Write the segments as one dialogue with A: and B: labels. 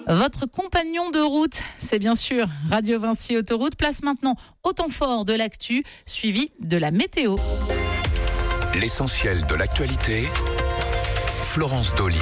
A: Votre compagnon de route, c'est bien sûr Radio Vinci Autoroute. Place maintenant au temps fort de l'actu, suivi de la météo.
B: L'essentiel de l'actualité, Florence Dolly.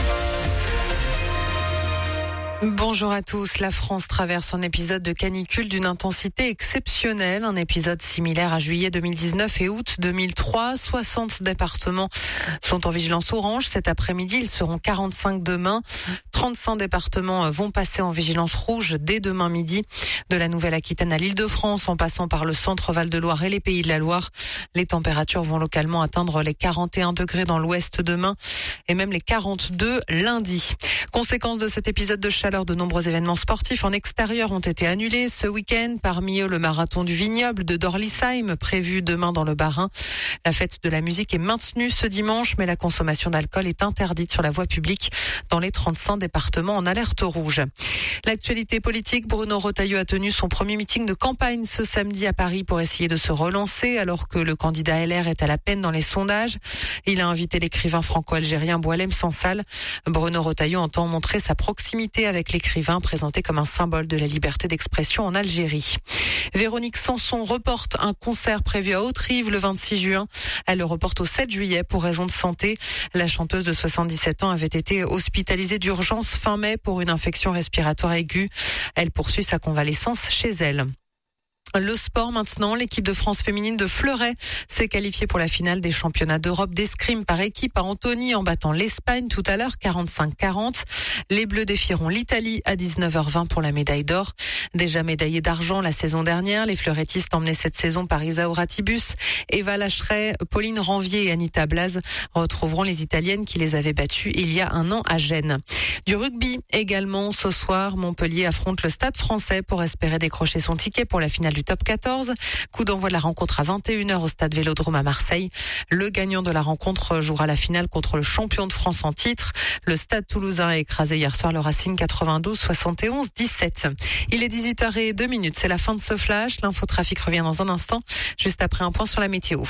C: Bonjour à tous. La France traverse un épisode de canicule d'une intensité exceptionnelle. Un épisode similaire à juillet 2019 et août 2003. 60 départements sont en vigilance orange. Cet après-midi, ils seront 45 demain. 35 départements vont passer en vigilance rouge dès demain midi. De la Nouvelle-Aquitaine à l'Île-de-France, en passant par le centre Val-de-Loire et les Pays de la Loire. Les températures vont localement atteindre les 41 degrés dans l'ouest demain et même les 42 lundi. Conséquence de cet épisode de chaleur, de nombreux événements sportifs en extérieur ont été annulés ce week-end. Parmi eux, le marathon du vignoble de Dorlisheim, prévu demain dans le Bas-Rhin. La fête de la musique est maintenue ce dimanche, mais la consommation d'alcool est interdite sur la voie publique dans les 35 départements en alerte rouge. L'actualité politique, Bruno Retailleau a tenu son premier meeting de campagne ce samedi à Paris pour essayer de se relancer alors que le candidat LR est à la peine dans les sondages. Il a invité l'écrivain franco-algérien Boualem Sansal. Bruno Retailleau entend montrer sa proximité avec l'écrivain présenté comme un symbole de la liberté d'expression en Algérie. Véronique Sanson reporte un concert prévu à Haute-Rive le 26 juin. Elle le reporte au 7 juillet pour raison de santé. La chanteuse de 77 ans avait été hospitalisée d'urgence fin mai pour une infection respiratoire aiguë. Elle poursuit sa convalescence chez elle. Le sport maintenant, l'équipe de France féminine de fleuret s'est qualifiée pour la finale des championnats d'Europe d'escrime par équipe à Antony en battant l'Espagne tout à l'heure 45-40. Les Bleus défieront l'Italie à 19h20 pour la médaille d'or. Déjà médaillées d'argent la saison dernière, les fleurettistes emmenées cette saison par Isaura Tibus, Eva Lacheret, Pauline Ranvier et Anita Blaz retrouveront les Italiennes qui les avaient battues il y a un an à Gênes. Du rugby également ce soir, Montpellier affronte le Stade Français pour espérer décrocher son ticket pour la finale du Top 14. Coup d'envoi de la rencontre à 21h au Stade Vélodrome à Marseille. Le gagnant de la rencontre jouera la finale contre le champion de France en titre. Le Stade Toulousain a écrasé hier soir le Racing 92-71-17. Il est 18h02, c'est la fin de ce flash. L'infotrafic revient dans un instant, juste après un point sur la météo.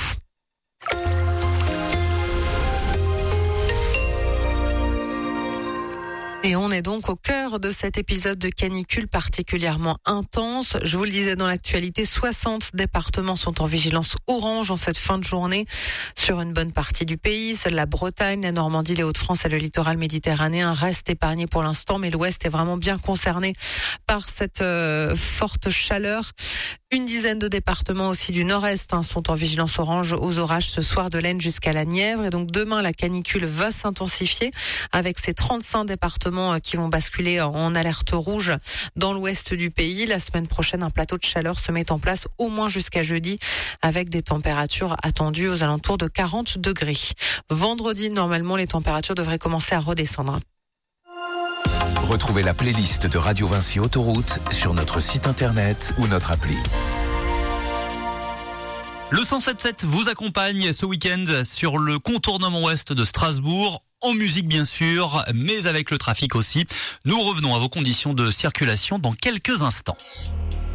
C: Et on est donc au cœur de cet épisode de canicule particulièrement intense. Je vous le disais dans l'actualité, 60 départements sont en vigilance orange en cette fin de journée sur une bonne partie du pays. Seule la Bretagne, la Normandie, les Hauts-de-France et le littoral méditerranéen restent épargnés pour l'instant, mais l'Ouest est vraiment bien concerné par cette forte chaleur. Une dizaine de départements aussi du nord-est sont en vigilance orange aux orages ce soir de l'Aisne jusqu'à la Nièvre. Et donc demain, la canicule va s'intensifier avec ces 35 départements qui vont basculer en alerte rouge dans l'ouest du pays. La semaine prochaine, un plateau de chaleur se met en place au moins jusqu'à jeudi avec des températures attendues aux alentours de 40 degrés. Vendredi, normalement, les températures devraient commencer à redescendre.
B: Retrouvez la playlist de Radio Vinci Autoroute sur notre site internet ou notre appli.
D: Le 107.7 vous accompagne ce week-end sur le contournement ouest de Strasbourg, en musique bien sûr, mais avec le trafic aussi. Nous revenons à vos conditions de circulation dans quelques instants.